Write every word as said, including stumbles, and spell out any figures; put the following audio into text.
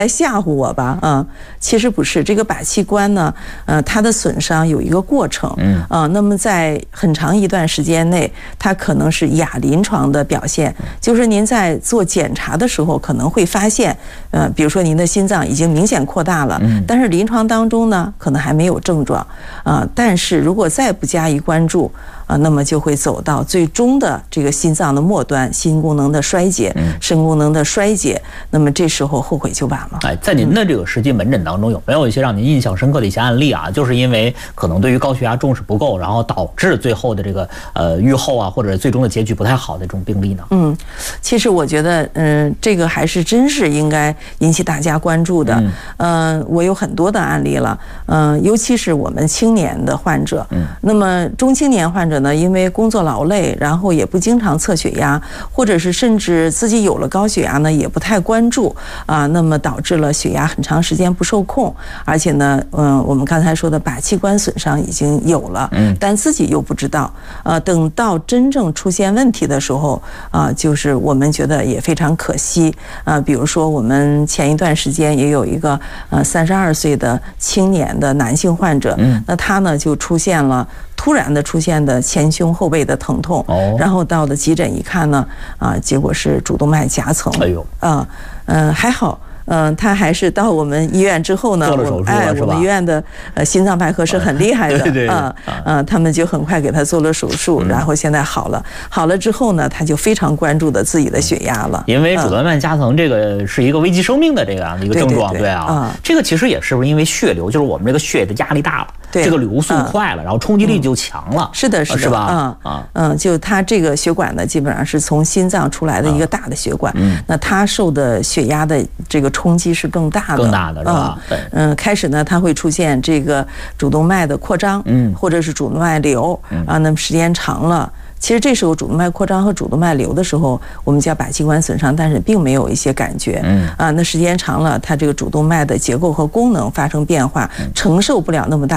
来吓唬我吧，啊，其实不是，这个靶器官呢，呃，它的损伤有一个过程，嗯，啊，那么在很长一段时间内，它可能是亚临床的表现，就是您在做检查的时候可能会发现，呃，比如说您的心脏已经明显扩大了，但是临床当中呢，可能还没有症状，啊，但是如果再不加以关注，啊，那么就会走到最终的这个心脏的末端，心功能的衰竭，肾功能的衰竭，那么这时候后悔就晚了。 哎，在您的这个实际门诊当中，有没有一些让您印象深刻的一些案例啊？就是因为可能对于高血压重视不够，然后导致最后的这个呃预后啊，或者最终的结局不太好的这种病例呢？嗯， 其实我觉得，嗯、呃，这个还是真是应该引起大家关注的。嗯、呃，我有很多的案例了，嗯、呃，尤其是我们青年的患者。嗯，那么中青年患者呢，因为工作劳累，然后也不经常测血压，或者是甚至自己有了高血压呢，也不太关注啊，那么导致了血压很长时间不受控，而且呢，嗯，我们刚才说的靶器官损伤已经有了，嗯，但自己又不知道，呃，等到真正出现问题的时候，啊，就是我们觉得也非常可惜，啊，比如说我们前一段时间也有一个呃三十二岁的青年的男性患者，嗯，那他呢就出现了。突然的出现的前胸后背的疼痛，哦，然后到了急诊一看呢，啊，结果是主动脉夹层，哎呦，啊，嗯、呃，还好。嗯，他还是到我们医院之后呢， 做了手术， 哎，我们医院的呃心脏外科是很厉害的， 对对啊，呃，他们就很快给他做了手术，然后现在好了，好了之后呢，他就非常关注的自己的血压了， 因为主动脉夹层这个是一个危及生命的这样的一个症状，对啊，这个其实也是不是因为血流，就是我们这个血的压力大了，这个流速快了，然后冲击力就强了， 是的，是的， 是吧？ 啊啊嗯，就他这个血管呢，基本上是从心脏出来的一个大的血管，那他受的血压的这个冲击是更大的， 更大的是吧？ 嗯，开始呢，它会出现这个主动脉的扩张，嗯，或者是主动脉瘤，啊，那么时间长了。其实这时候主动脉扩张和主动脉瘤的时候，我们叫靶器官损伤，但是并没有一些感觉，嗯啊，那时间长了，它这个主动脉的结构和功能发生变化，承受不了那么大。